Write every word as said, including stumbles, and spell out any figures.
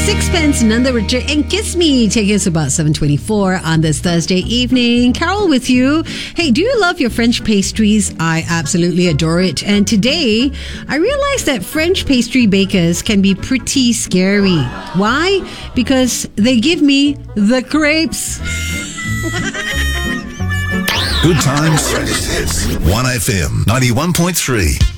Sixpence, Nanda Richard, and Kiss Me, taking us about seven twenty-four on this Thursday evening. Carol with you. Hey, do you love your French pastries? I absolutely adore it. And today, I realized that French pastry bakers can be pretty scary. Why? Because they give me the crepes. Good times. One F M ninety-one point three.